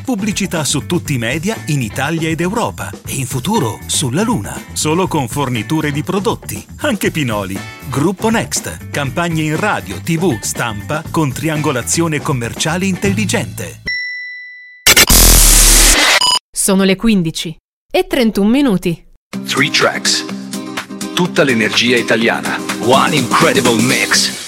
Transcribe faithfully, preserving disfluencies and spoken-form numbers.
Pubblicità su tutti i media in Italia ed Europa e in futuro sulla Luna. Solo con forniture di prodotti. Anche Pinoli. Gruppo Next. Campagne in radio, tivù, stampa con triangolazione commerciale intelligente. Sono le quindici e trentuno minuti. Three tracks. Tutta l'energia italiana. One incredible mix.